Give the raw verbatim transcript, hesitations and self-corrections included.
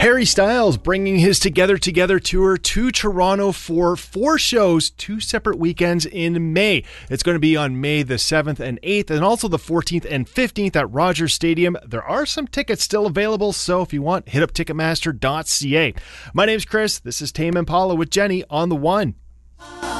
Harry Styles bringing his Together Together tour to Toronto for four shows, two separate weekends in May. It's going to be on May the seventh and eighth, and also the fourteenth and fifteenth at Rogers Stadium. There are some tickets still available, so if you want, hit up ticketmaster dot c a. My name's Chris. This is Tame Impala with Jenny on the One.